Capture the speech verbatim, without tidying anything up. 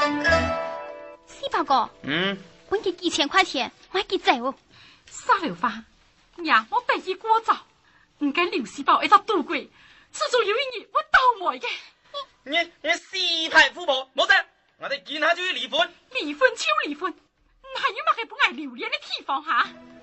四八哥， 嗯， 我给几千块钱买几走哦。 沙流花，呀，我背起过早，唔该刘四宝一直度过，始终有一日我倒霉嘅。 你你四太富婆，冇得，我哋見下就要離婚。 離婚超離婚，唔係要乜嘢本嚟留戀嘅地方吓？